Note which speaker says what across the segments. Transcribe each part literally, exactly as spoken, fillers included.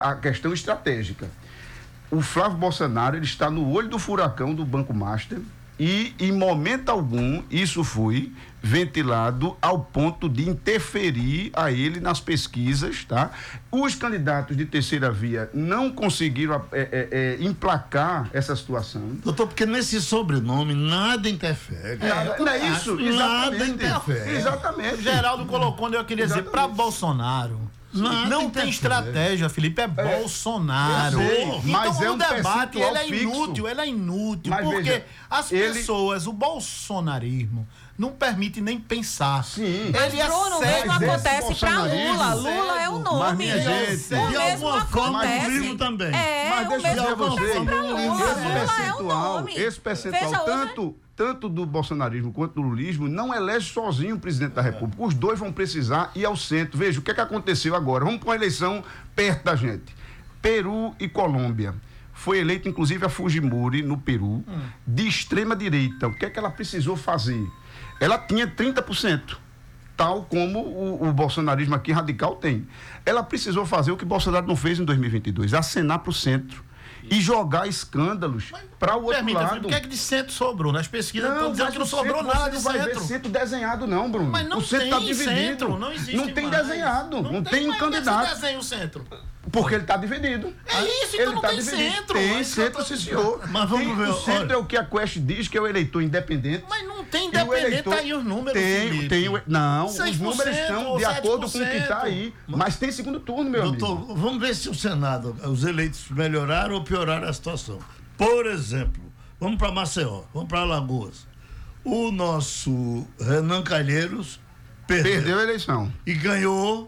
Speaker 1: a questão estratégica. O Flávio Bolsonaro, ele está no olho do furacão do Banco Master e, em momento algum, isso foi ventilado ao ponto de interferir a ele nas pesquisas, tá? Os candidatos de terceira via não conseguiram é, é, é, emplacar essa situação.
Speaker 2: Doutor, porque nesse sobrenome nada interfere.
Speaker 1: Nada, não é isso?
Speaker 2: Nada
Speaker 1: Exatamente.
Speaker 2: interfere.
Speaker 1: Exatamente.
Speaker 3: O Geraldo colocou onde eu queria dizer, para Bolsonaro. Nada não tem estratégia, Felipe, é, é Bolsonaro.
Speaker 1: Sei,
Speaker 3: então
Speaker 1: mas
Speaker 3: o
Speaker 1: é um
Speaker 3: debate ele é
Speaker 1: fixo.
Speaker 3: inútil, ele é inútil,
Speaker 1: mas
Speaker 3: porque
Speaker 1: veja,
Speaker 3: as
Speaker 1: ele...
Speaker 3: pessoas, o bolsonarismo não permite nem pensar.
Speaker 1: Sim.
Speaker 4: Mas,
Speaker 3: ele
Speaker 4: Bruno, o mesmo acontece para Lula. Lula é o nome.
Speaker 1: Mas, minha gente,
Speaker 4: o
Speaker 2: de
Speaker 4: mesmo
Speaker 2: alguma forma,
Speaker 4: acontece.
Speaker 2: o livro também.
Speaker 4: É,
Speaker 1: mas deixa
Speaker 4: o mesmo
Speaker 1: eu dizer
Speaker 4: acontece para Lula.
Speaker 1: esse
Speaker 4: Lula é o
Speaker 1: percentual,
Speaker 4: nome.
Speaker 1: esse percentual
Speaker 4: Veja,
Speaker 1: tanto,
Speaker 4: hoje...
Speaker 1: tanto do bolsonarismo quanto do lulismo, não elege sozinho o presidente da República. Os dois vão precisar ir ao centro. Veja, o que é que aconteceu agora? Vamos para uma eleição perto da gente. Peru e Colômbia. Foi eleito, inclusive, a Fujimori, no Peru, hum. de extrema direita. O que é que ela precisou fazer? Ela tinha trinta por cento, tal como o, o bolsonarismo aqui radical tem. Ela precisou fazer o que Bolsonaro não fez em dois mil e vinte e dois, acenar para o centro e jogar escândalos para o outro
Speaker 3: permita,
Speaker 1: lado.
Speaker 3: O que é que de centro sobrou? Nas pesquisas estão dizendo que não sobrou nada de
Speaker 1: centro. Não vai ver
Speaker 3: centro.
Speaker 1: centro desenhado não, Bruno.
Speaker 3: Mas não
Speaker 1: o centro
Speaker 3: tem
Speaker 1: está dividido.
Speaker 3: Centro, não existe
Speaker 1: Não tem
Speaker 3: mais.
Speaker 1: desenhado, não, não tem, tem um candidato.
Speaker 3: Como é que você desenha o centro?
Speaker 1: Porque ele está dividido.
Speaker 3: É isso, então
Speaker 1: ele
Speaker 3: não
Speaker 1: tá
Speaker 3: tem
Speaker 1: dividido.
Speaker 3: centro.
Speaker 1: Tem centro, sim, senhor.
Speaker 2: Mas vamos
Speaker 1: tem,
Speaker 2: ver.
Speaker 1: O centro
Speaker 2: olha.
Speaker 1: é o que a Quest diz, que é o eleitor independente.
Speaker 3: Mas não tem independente,
Speaker 1: eleitor,
Speaker 3: tá aí os números,
Speaker 1: tem,
Speaker 3: Felipe.
Speaker 1: tem o, Não,
Speaker 3: seis por cento,
Speaker 1: os números estão de acordo com o que está aí.
Speaker 2: Mas,
Speaker 1: mas tem segundo turno, meu
Speaker 2: doutor,
Speaker 1: amigo.
Speaker 2: Vamos ver se o Senado, os eleitos melhoraram ou pioraram a situação. Por exemplo, vamos para Maceió, vamos para Alagoas. O nosso Renan Calheiros perdeu,
Speaker 1: perdeu a eleição.
Speaker 2: E ganhou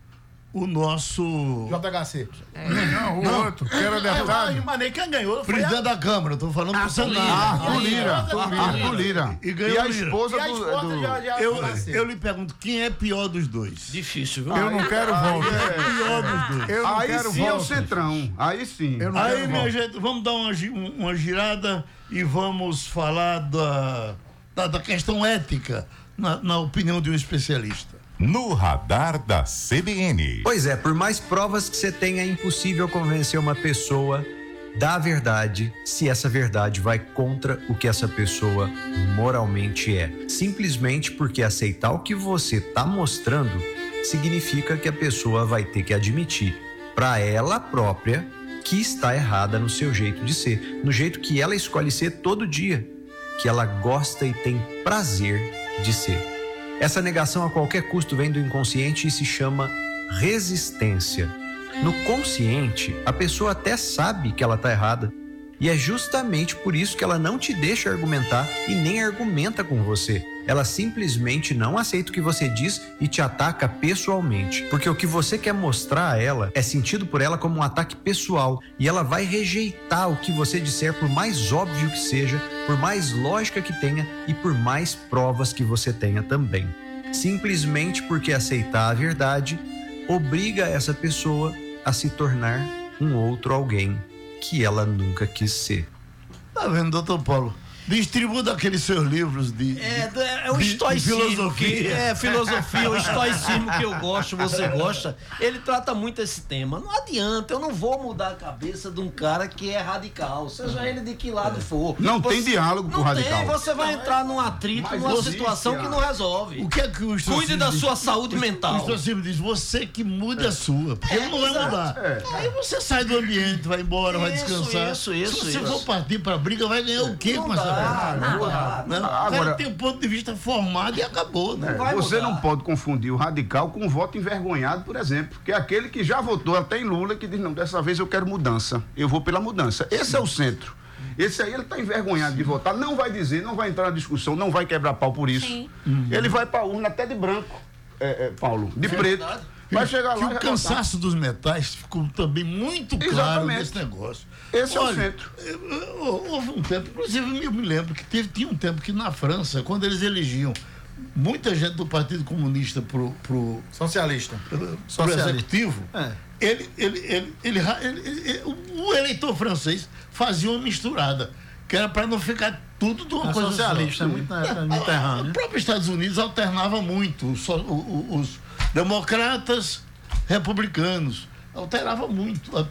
Speaker 2: o nosso...
Speaker 3: J H C.
Speaker 5: É. Não, o não. outro, que era deputado.
Speaker 3: Mas quem ganhou foi
Speaker 2: presidente
Speaker 3: a...
Speaker 2: da Câmara, estou falando pro Senado.
Speaker 1: Arthur Lira. Arthur Lira.
Speaker 2: E, ganhou
Speaker 1: e a
Speaker 2: Lira.
Speaker 1: esposa,
Speaker 3: e a
Speaker 1: do...
Speaker 3: esposa
Speaker 1: do...
Speaker 3: Já, já
Speaker 2: eu, eu lhe pergunto, quem é pior dos dois?
Speaker 3: Difícil, viu?
Speaker 5: Eu não quero voto.
Speaker 2: É pior dos dois.
Speaker 5: Eu não
Speaker 1: aí
Speaker 5: quero
Speaker 1: sim
Speaker 5: voto.
Speaker 1: é o centrão. Aí sim.
Speaker 5: Eu não
Speaker 2: Aí,
Speaker 5: quero
Speaker 2: minha
Speaker 5: voto.
Speaker 2: gente, vamos dar uma, uma girada e vamos falar da, da, da questão ética, na, na opinião de um especialista.
Speaker 6: No radar da C B N.
Speaker 7: Pois é, por mais provas que você tenha, é impossível convencer uma pessoa da verdade se essa verdade vai contra o que essa pessoa moralmente é. Simplesmente porque aceitar o que você está mostrando significa que a pessoa vai ter que admitir para ela própria que está errada no seu jeito de ser, no jeito que ela escolhe ser todo dia, que ela gosta e tem prazer de ser. Essa negação a qualquer custo vem do inconsciente e se chama resistência. No consciente, a pessoa até sabe que ela está errada. E é justamente por isso que ela não te deixa argumentar e nem argumenta com você. Ela simplesmente não aceita o que você diz e te ataca pessoalmente. Porque o que você quer mostrar a ela é sentido por ela como um ataque pessoal. E ela vai rejeitar o que você disser, por mais óbvio que seja, por mais lógica que tenha e por mais provas que você tenha também. Simplesmente porque aceitar a verdade obriga essa pessoa a se tornar um outro alguém que ela nunca quis ser.
Speaker 2: Tá vendo, doutor Paulo? Distribua daqueles seus livros de,
Speaker 8: é, é o
Speaker 2: de,
Speaker 8: estoicismo,
Speaker 2: de filosofia.
Speaker 8: Que, é filosofia, o estoicismo que eu gosto, você gosta, ele trata muito esse tema. Não adianta, eu não vou mudar a cabeça de um cara que é radical, seja ele de que lado for.
Speaker 1: Não
Speaker 8: você,
Speaker 1: tem diálogo com o radical.
Speaker 8: Tem, você vai entrar num atrito,
Speaker 1: Mas
Speaker 8: numa
Speaker 1: existe,
Speaker 8: situação
Speaker 1: ah.
Speaker 8: que não resolve.
Speaker 2: O que é que o
Speaker 8: Cuide da
Speaker 2: diz?
Speaker 8: sua saúde
Speaker 2: o,
Speaker 8: mental.
Speaker 2: O estoicismo diz, você que mude
Speaker 1: é.
Speaker 2: a sua, porque
Speaker 8: É,
Speaker 2: ele não vai
Speaker 8: exato.
Speaker 2: mudar.
Speaker 1: É.
Speaker 2: Aí você sai do ambiente, vai embora, vai
Speaker 8: Isso,
Speaker 2: descansar.
Speaker 8: isso, isso,
Speaker 2: Se você
Speaker 8: isso.
Speaker 2: for partir pra briga, vai ganhar o quê
Speaker 8: Não
Speaker 2: com essa
Speaker 8: dá,
Speaker 2: verdade?
Speaker 8: não dá.
Speaker 2: Não, o
Speaker 1: Agora-
Speaker 2: cara tem um ponto de vista formado e acabou, né?
Speaker 1: É,
Speaker 8: vai
Speaker 1: você
Speaker 8: mudar.
Speaker 1: não pode confundir o radical com o voto envergonhado, por exemplo, que é aquele que já votou até em Lula, que diz, não, dessa vez eu quero mudança, eu vou pela mudança. Esse é o centro. Esse aí, ele está envergonhado de votar, não vai dizer, não vai entrar na discussão, não vai quebrar pau por isso.
Speaker 4: Sim.
Speaker 1: Ele vai para a urna até de branco, é, é, Paulo, de
Speaker 8: É
Speaker 1: preto.
Speaker 8: verdade.
Speaker 1: Vai chegar
Speaker 2: Que
Speaker 1: lá e
Speaker 2: o
Speaker 1: vai
Speaker 2: cansaço dos metais ficou também muito claro
Speaker 1: Exatamente.
Speaker 2: nesse negócio.
Speaker 1: Esse
Speaker 2: Olha,
Speaker 1: é o centro.
Speaker 2: eu- eu- Houve um tempo, inclusive eu me lembro que teve, tinha um tempo que na França, quando eles elegiam muita gente do Partido Comunista pro, pro,
Speaker 3: Socialista.
Speaker 2: pro, pro
Speaker 3: Socialista.
Speaker 2: executivo,
Speaker 3: É.
Speaker 2: ele, ele, ele, ele, ele- ele- o eleitor francês fazia uma misturada, que era para não ficar tudo de uma
Speaker 3: É
Speaker 2: coisa
Speaker 3: socialista,
Speaker 2: só.
Speaker 3: é muito
Speaker 2: O
Speaker 3: mediterrâneo.
Speaker 2: próprio Estados Unidos alternava muito os, os, os democratas republicanos, alterava muito,